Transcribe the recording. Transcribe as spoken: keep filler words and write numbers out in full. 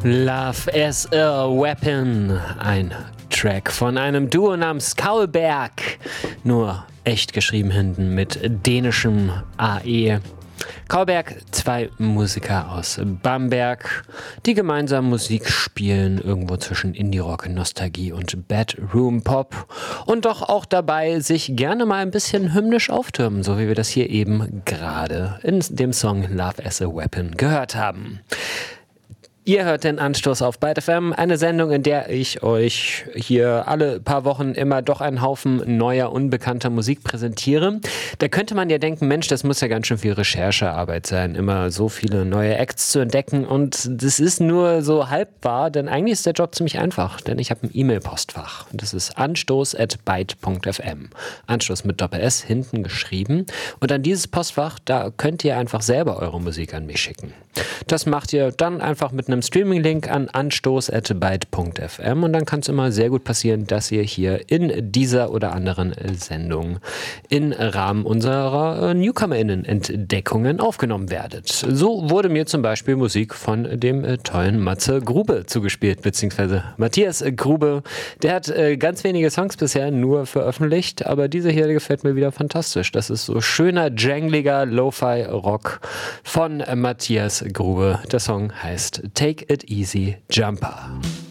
Love as a Weapon, ein Track von einem Duo namens Kaulberg, nur echt geschrieben hinten mit dänischem A E. Kaulberg, zwei Musiker aus Bamberg, die gemeinsam Musik spielen, irgendwo zwischen Indie-Rock, Nostalgie und Bedroom Pop und doch auch dabei sich gerne mal ein bisschen hymnisch auftürmen, so wie wir das hier eben gerade in dem Song Love as a Weapon gehört haben. Ihr hört den Anstoß auf Byte F M, eine Sendung, in der ich euch hier alle paar Wochen immer doch einen Haufen neuer, unbekannter Musik präsentiere. Da könnte man ja denken, Mensch, das muss ja ganz schön viel Recherchearbeit sein, immer so viele neue Acts zu entdecken. Und das ist nur so halb wahr, denn eigentlich ist der Job ziemlich einfach, denn ich habe ein E-Mail-Postfach. Und das ist anstoß at byte punkt f m. Anstoß mit Doppel-S hinten geschrieben. Und an dieses Postfach, da könnt ihr einfach selber eure Musik an mich schicken. Das macht ihr dann einfach mit einem Streaming-Link an anstoß at byte punkt f m und dann kann es immer sehr gut passieren, dass ihr hier in dieser oder anderen Sendung im Rahmen unserer NewcomerInnen-Entdeckungen aufgenommen werdet. So wurde mir zum Beispiel Musik von dem äh, tollen Matze Grube zugespielt, beziehungsweise Matthias Grube. Der hat äh, ganz wenige Songs bisher nur veröffentlicht, aber diese hier gefällt mir wieder fantastisch. Das ist so schöner, jangliger Lo-Fi-Rock von äh, Matthias Grube. Der Song heißt Take It Easy Jumper.